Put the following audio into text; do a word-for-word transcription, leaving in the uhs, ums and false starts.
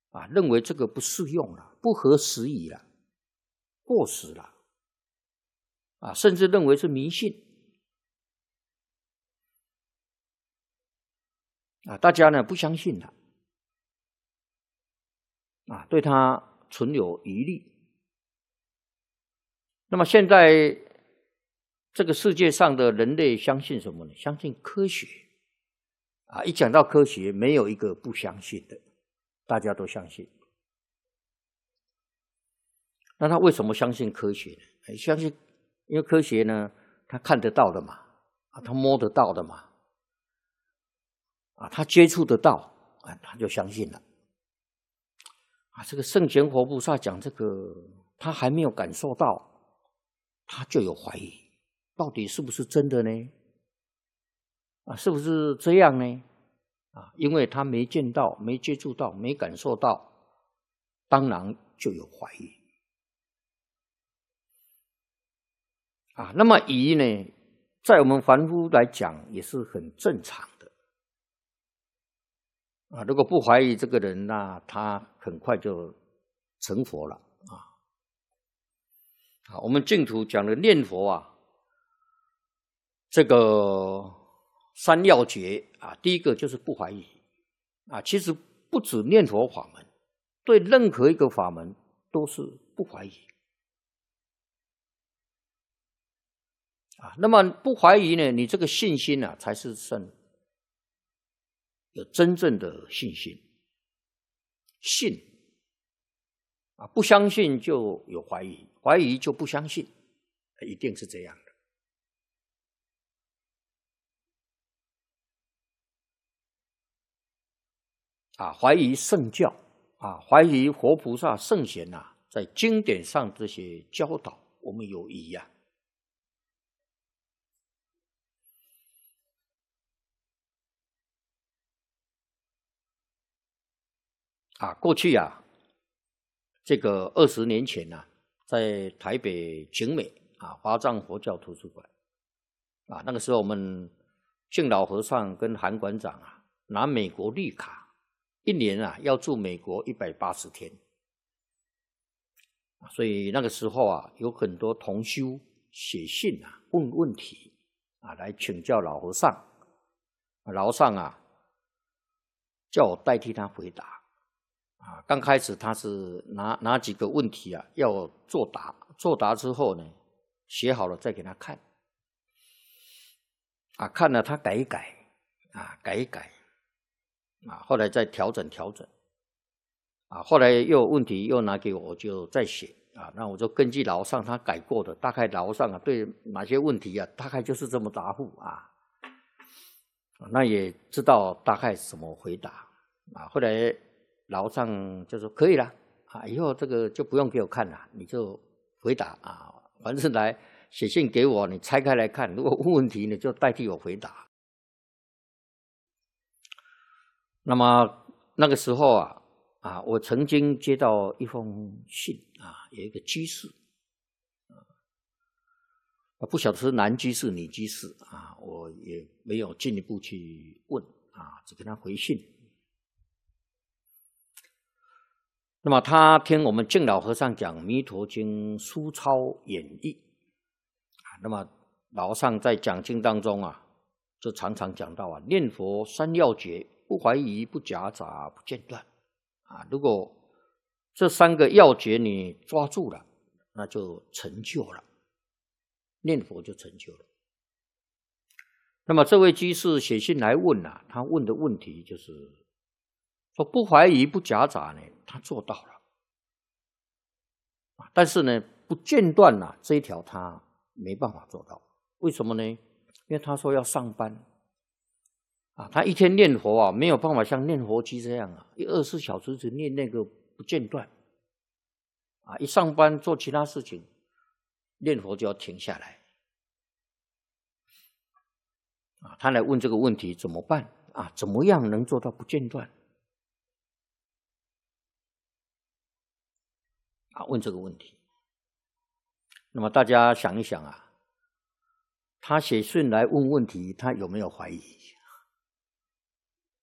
啊，认为这个不适用了，不合时宜了，过时了，啊，甚至认为是迷信。啊，大家呢不相信了，啊，对他存有疑虑。那么现在这个世界上的人类相信什么呢？相信科学。啊，一讲到科学，没有一个不相信的，大家都相信。那他为什么相信科学呢？相信，因为科学呢，他看得到的嘛，啊，他摸得到的嘛，啊，他接触得到，啊，他就相信了。啊，这个圣贤活菩萨讲这个，他还没有感受到，他就有怀疑，到底是不是真的呢？啊，是不是这样呢？啊，因为他没见到、没接触到、没感受到，当然就有怀疑。啊，那么疑呢，在我们凡夫来讲也是很正常的。啊，如果不怀疑这个人，那他很快就成佛了啊。好，我们净土讲的念佛啊，这个三要诀啊，第一个就是不怀疑啊。其实不止念佛法门，对任何一个法门都是不怀疑啊。那么不怀疑呢，你这个信心啊，才是真有真正的信心。信啊，不相信就有怀疑，怀疑就不相信，一定是这样的。啊，怀疑圣教啊，怀疑活菩萨圣贤啊，在经典上这些教导，我们有疑啊。啊，过去啊，这个二十年前啊，在台北景美啊华藏佛教图书馆啊，那个时候我们净老和尚跟韩馆长啊拿美国绿卡，一年啊要住美国一百八十天，所以那个时候啊有很多同修写信啊问问题啊来请教老和尚，老和尚啊叫我代替他回答。啊，刚开始他是拿拿几个问题啊，要作答，作答之后呢，写好了再给他看，啊，看了他改一改，啊，改一改，啊，后来再调整调整，啊，后来又有问题又拿给我，我就再写，啊，那我就根据老上他改过的，大概老上啊对哪些问题啊，大概就是这么答复啊，那也知道大概怎么回答，啊，后来。老上就说可以了啊，以后这个就不用给我看了，你就回答啊，反正来写信给我，你拆开来看，如果问问题你就代替我回答。那么那个时候啊啊，我曾经接到一封信啊，有一个居士啊，不晓得是男居士女居士啊，我也没有进一步去问啊，只跟他回信。那么他听我们净老和尚讲《弥陀经》书抄演义啊，那么老和尚在讲经当中啊，就常常讲到啊，念佛三要诀，不怀疑、不夹杂、不间断啊。如果这三个要诀你抓住了，那就成就了，念佛就成就了。那么这位居士写信来问啊，他问的问题就是说不怀疑、不夹杂呢，他做到了，但是呢，不间断啊，这一条他没办法做到。为什么呢？因为他说要上班啊，他一天念佛啊，没有办法像念佛机这样啊，一二十四小时只念那个不间断啊，一上班做其他事情，念佛就要停下来啊。他来问这个问题怎么办啊？怎么样能做到不间断？啊，问这个问题，那么大家想一想啊，他写信来问问题，他有没有怀疑？